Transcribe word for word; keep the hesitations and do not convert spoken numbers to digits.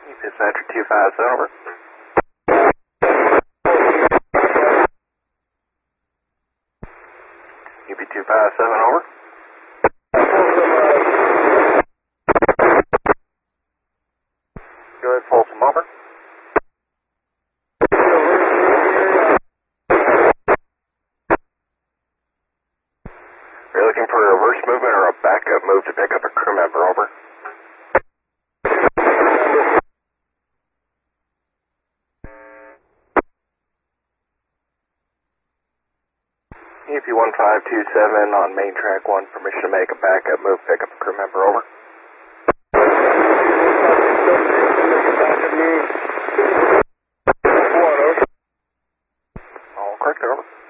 Dispatcher two five seven, over. U P two five seven, over. Go ahead, Folsom, over. Are you looking for a reverse movement or a backup move to pick up a crew member, over? U P one five two seven on main track one, permission to make a backup move, pick up a crew member, over. All correct, over.